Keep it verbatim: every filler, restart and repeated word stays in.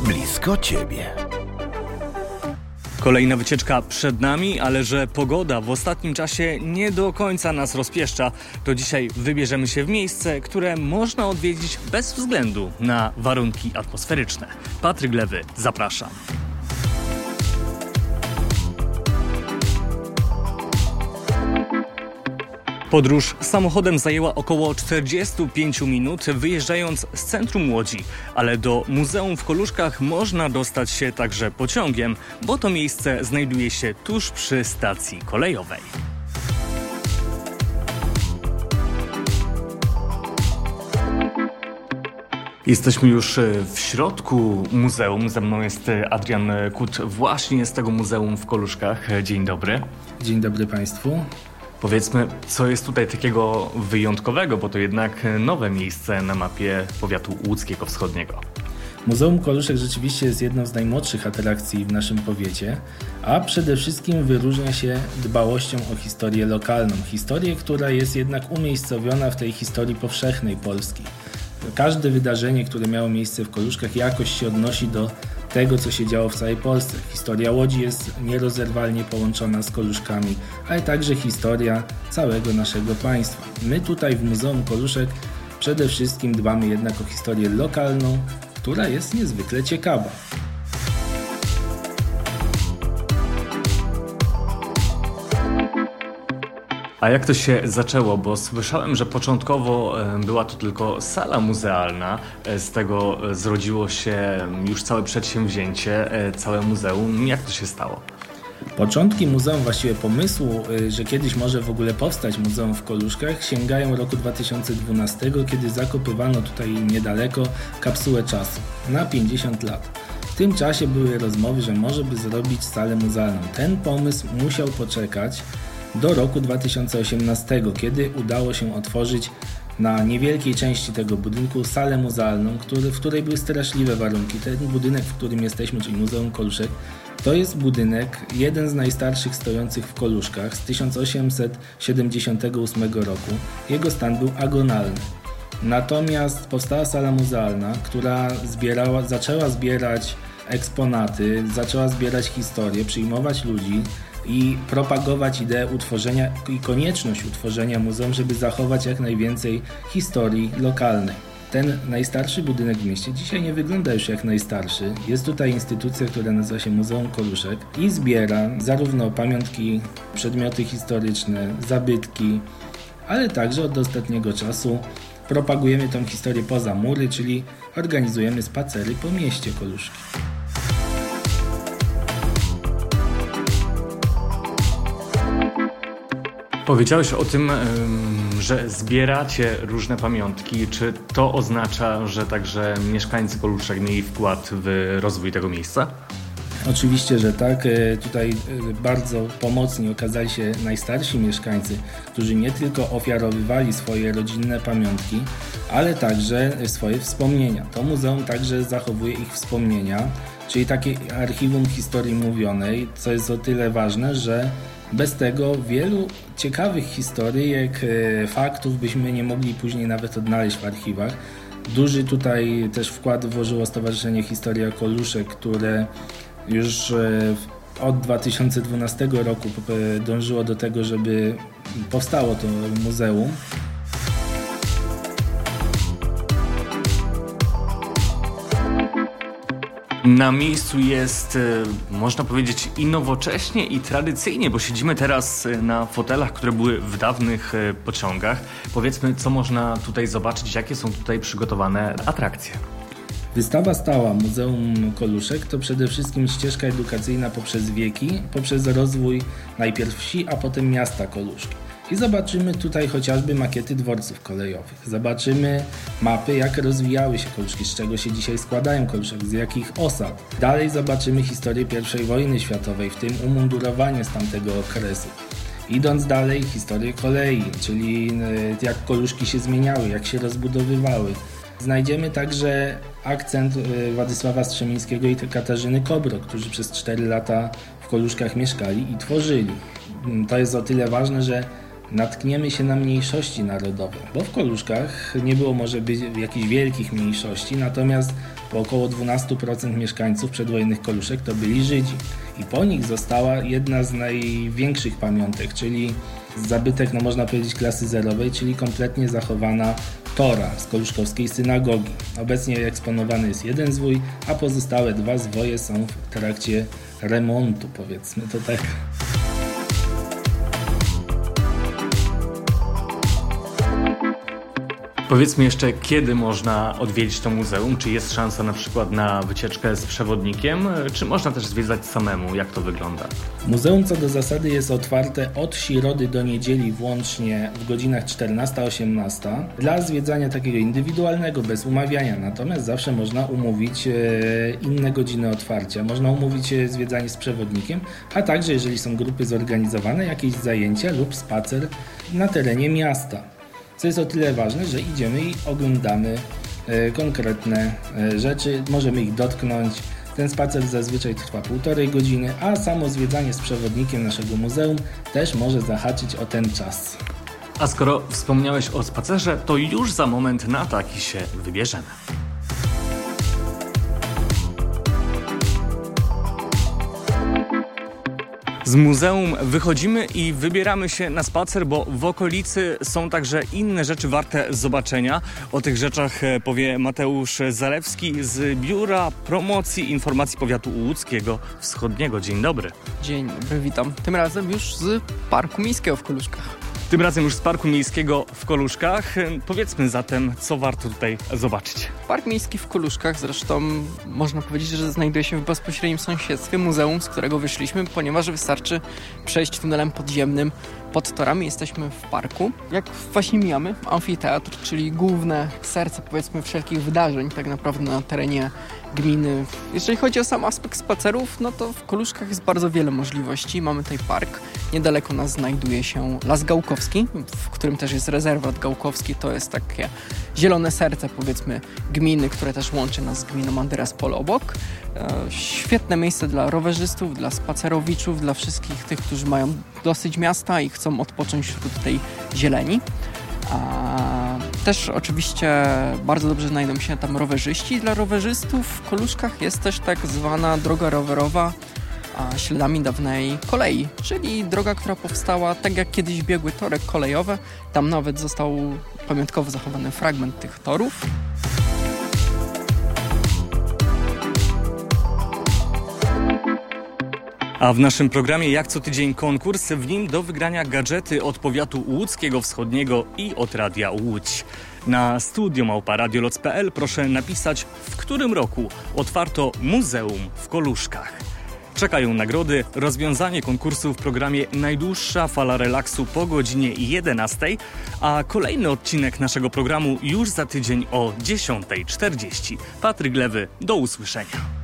blisko Ciebie. Kolejna wycieczka przed nami, ale że pogoda w ostatnim czasie nie do końca nas rozpieszcza, to dzisiaj wybierzemy się w miejsce, które można odwiedzić bez względu na warunki atmosferyczne. Patryk Lewy, zapraszam. Podróż samochodem zajęła około czterdzieści pięć minut, wyjeżdżając z centrum Łodzi, ale do Muzeum w Koluszkach można dostać się także pociągiem, bo to miejsce znajduje się tuż przy stacji kolejowej. Jesteśmy już w środku muzeum. Ze mną jest Adrian Kut właśnie z tego Muzeum w Koluszkach. Dzień dobry. Dzień dobry Państwu. Powiedzmy, co jest tutaj takiego wyjątkowego, bo to jednak nowe miejsce na mapie powiatu łódzkiego wschodniego. Muzeum Koluszek rzeczywiście jest jedną z najmłodszych atrakcji w naszym powiecie, a przede wszystkim wyróżnia się dbałością o historię lokalną. Historię, która jest jednak umiejscowiona w tej historii powszechnej Polski. Każde wydarzenie, które miało miejsce w Koluszkach, jakoś się odnosi do tego, co się działo w całej Polsce. Historia Łodzi jest nierozerwalnie połączona z Koluszkami, ale także historia całego naszego państwa. My tutaj w Muzeum Koluszek przede wszystkim dbamy jednak o historię lokalną, która jest niezwykle ciekawa. A jak to się zaczęło? Bo słyszałem, że początkowo była to tylko sala muzealna. Z tego zrodziło się już całe przedsięwzięcie, całe muzeum. Jak to się stało? Początki muzeum, właściwie pomysłu, że kiedyś może w ogóle powstać muzeum w Koluszkach, sięgają roku dwa tysiące dwunastego, kiedy zakopywano tutaj niedaleko kapsułę czasu na pięćdziesiąt lat. W tym czasie były rozmowy, że może by zrobić salę muzealną. Ten pomysł musiał poczekać do roku dwa tysiące osiemnastego, kiedy udało się otworzyć na niewielkiej części tego budynku salę muzealną, który, w której były straszliwe warunki. Ten budynek, w którym jesteśmy, czyli Muzeum Koluszek, to jest budynek, jeden z najstarszych stojących w Koluszkach z tysiąc osiemset siedemdziesiątego ósmego roku. Jego stan był agonalny. Natomiast powstała sala muzealna, która zbierała, zaczęła zbierać eksponaty, zaczęła zbierać historię, przyjmować ludzi i propagować ideę utworzenia i konieczność utworzenia muzeum, żeby zachować jak najwięcej historii lokalnej. Ten najstarszy budynek w mieście dzisiaj nie wygląda już jak najstarszy. Jest tutaj instytucja, która nazywa się Muzeum Koluszek i zbiera zarówno pamiątki, przedmioty historyczne, zabytki, ale także od ostatniego czasu propagujemy tą historię poza mury, czyli organizujemy spacery po mieście Koluszki. Powiedziałeś o tym, że zbieracie różne pamiątki. Czy to oznacza, że także mieszkańcy Koluszek mieli wkład w rozwój tego miejsca? Oczywiście, że tak. Tutaj bardzo pomocni okazali się najstarsi mieszkańcy, którzy nie tylko ofiarowywali swoje rodzinne pamiątki, ale także swoje wspomnienia. To muzeum także zachowuje ich wspomnienia, czyli takie archiwum historii mówionej, co jest o tyle ważne, że bez tego wielu ciekawych historyjek, faktów byśmy nie mogli później nawet odnaleźć w archiwach. Duży tutaj też wkład włożyło Stowarzyszenie Historia Koluszek, które już od dwa tysiące dwunastego roku dążyło do tego, żeby powstało to muzeum. Na miejscu jest, można powiedzieć, i nowocześnie, i tradycyjnie, bo siedzimy teraz na fotelach, które były w dawnych pociągach. Powiedzmy, co można tutaj zobaczyć, jakie są tutaj przygotowane atrakcje. Wystawa stała Muzeum Koluszek to przede wszystkim ścieżka edukacyjna poprzez wieki, poprzez rozwój najpierw wsi, a potem miasta Koluszki. I zobaczymy tutaj chociażby makiety dworców kolejowych. Zobaczymy mapy, jak rozwijały się Koluszki, z czego się dzisiaj składają Koluszek, z jakich osad. Dalej zobaczymy historię pierwszej wojny światowej, w tym umundurowanie z tamtego okresu. Idąc dalej, historię kolei, czyli jak Koluszki się zmieniały, jak się rozbudowywały. Znajdziemy także akcent Władysława Strzemińskiego i Katarzyny Kobro, którzy przez cztery lata w Koluszkach mieszkali i tworzyli. To jest o tyle ważne, że natkniemy się na mniejszości narodowe, bo w Koluszkach nie było może być jakichś wielkich mniejszości, natomiast bo około dwanaście procent mieszkańców przedwojennych Koluszek to byli Żydzi. I po nich została jedna z największych pamiątek, czyli zabytek, no można powiedzieć, klasy zerowej, czyli kompletnie zachowana tora z koluszkowskiej synagogi. Obecnie eksponowany jest jeden zwój, a pozostałe dwa zwoje są w trakcie remontu, powiedzmy to tak. Powiedzmy jeszcze, kiedy można odwiedzić to muzeum? Czy jest szansa na przykład na wycieczkę z przewodnikiem? Czy można też zwiedzać samemu? Jak to wygląda? Muzeum co do zasady jest otwarte od środy do niedzieli włącznie w godzinach czternasta osiemnasta dla zwiedzania takiego indywidualnego, bez umawiania. Natomiast zawsze można umówić inne godziny otwarcia. Można umówić zwiedzanie z przewodnikiem, a także, jeżeli są grupy zorganizowane, jakieś zajęcia lub spacer na terenie miasta. Co jest o tyle ważne, że idziemy i oglądamy e, konkretne e, rzeczy, możemy ich dotknąć. Ten spacer zazwyczaj trwa półtorej godziny, a samo zwiedzanie z przewodnikiem naszego muzeum też może zahaczyć o ten czas. A skoro wspomniałeś o spacerze, to już za moment na taki się wybierzemy. Z muzeum wychodzimy i wybieramy się na spacer, bo w okolicy są także inne rzeczy warte zobaczenia. O tych rzeczach powie Mateusz Zalewski z Biura Promocji Informacji Powiatu Łódzkiego Wschodniego. Dzień dobry. Dzień dobry, witam. Tym razem już z Parku Miejskiego w Koluszkach. Tym razem już z Parku Miejskiego w Koluszkach. Powiedzmy zatem, co warto tutaj zobaczyć. Park Miejski w Koluszkach zresztą można powiedzieć, że znajduje się w bezpośrednim sąsiedztwie muzeum, z którego wyszliśmy, ponieważ wystarczy przejść tunelem podziemnym pod torami. Jesteśmy w parku. Jak właśnie mijamy, amfiteatr, czyli główne serce, powiedzmy, wszelkich wydarzeń tak naprawdę na terenie gminy. Jeżeli chodzi o sam aspekt spacerów, no to w Koluszkach jest bardzo wiele możliwości. Mamy tutaj park. Niedaleko nas znajduje się Las Gałkowski, w którym też jest rezerwat gałkowski. To jest takie zielone serce, powiedzmy, gminy, które też łączy nas z gminą Andyraspol obok. E, świetne miejsce dla rowerzystów, dla spacerowiczów, dla wszystkich tych, którzy mają dosyć miasta i chcą odpocząć wśród tej zieleni. A też oczywiście bardzo dobrze znajdą się tam rowerzyści. Dla rowerzystów w Koluszkach jest też tak zwana droga rowerowa a śladami dawnej kolei, czyli droga, która powstała tak jak kiedyś biegły tory kolejowe. Tam nawet został pamiątkowo zachowany fragment tych torów. A w naszym programie jak co tydzień konkurs, w nim do wygrania gadżety od powiatu łódzkiego wschodniego i od Radia Łódź. Na studio małpa radioloc kropka p l proszę napisać, w którym roku otwarto muzeum w Koluszkach. Czekają nagrody, rozwiązanie konkursu w programie Najdłuższa fala relaksu po godzinie jedenastej, a kolejny odcinek naszego programu już za tydzień o dziesiątej czterdzieści. Patryk Lewy, do usłyszenia.